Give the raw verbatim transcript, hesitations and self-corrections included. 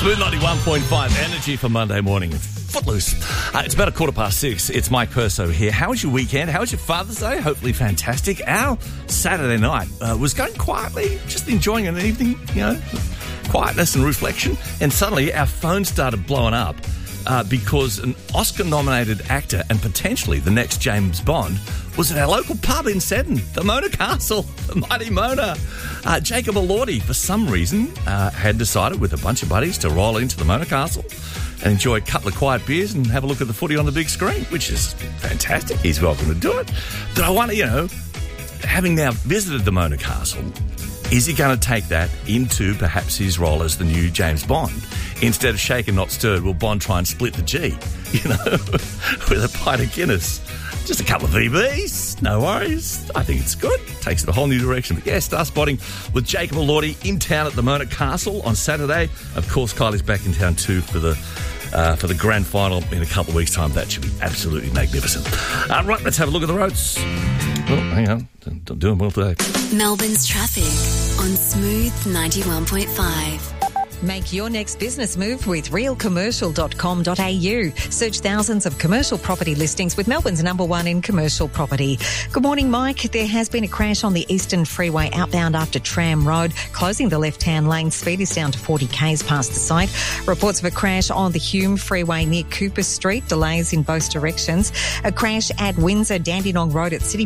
Smooth ninety-one point five energy for Monday morning. Footloose. Uh, it's about a quarter past six. It's Mike Perso here. How was your weekend? How was your Father's Day? Hopefully fantastic. Our Saturday night uh, was going quietly, just enjoying an evening, you know, quietness and reflection. And suddenly our phone started blowing up uh, because an Oscar-nominated actor and potentially the next James Bond was at our local pub in Seddon, the Mona Castle, the mighty Mona. Uh, Jacob Elordi, for some reason, uh, had decided with a bunch of buddies to roll into the Mona Castle and enjoy a couple of quiet beers and have a look at the footy on the big screen, which is fantastic. He's welcome to do it. But I wonder, you know, having now visited the Mona Castle, is he going to take that into perhaps his role as the new James Bond? Instead of shaken, not stirred, will Bond try and split the G, you know, with a pint of Guinness? Just a couple of V Bs, no worries. I think it's good. Takes it a whole new direction. But yeah, Star Spotting with Jacob Elordi in town at the Mona Castle on Saturday. Of course, Kylie's back in town too for the uh, for the grand final in a couple of weeks' time. That should be absolutely magnificent. Uh, right, let's have a look at the roads. Oh, hang on. I'm doing well today. Melbourne's traffic on Smooth ninety-one point five. Make your next business move with real commercial dot com dot a u. Search thousands of commercial property listings with Melbourne's number one in commercial property. Good morning, Mike. There has been a crash on the Eastern Freeway outbound after Tram Road, closing the left-hand lane. Speed is down to forty k's past the site. Reports of a crash on the Hume Freeway near Cooper Street. Delays in both directions. A crash at Windsor Dandenong Road at City